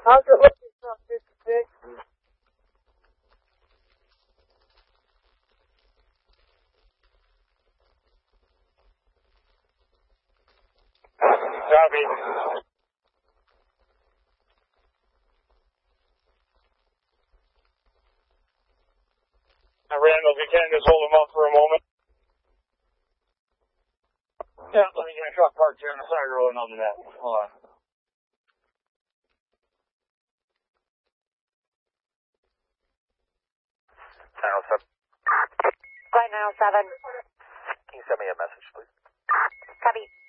How's it looking from 56? Copy. Randall, if you can, just hold him up for a moment. Yeah, let me get my truck parked here on the side road and I'll do that. Hold on. Flight 907. Can you send me a message, please? Copy.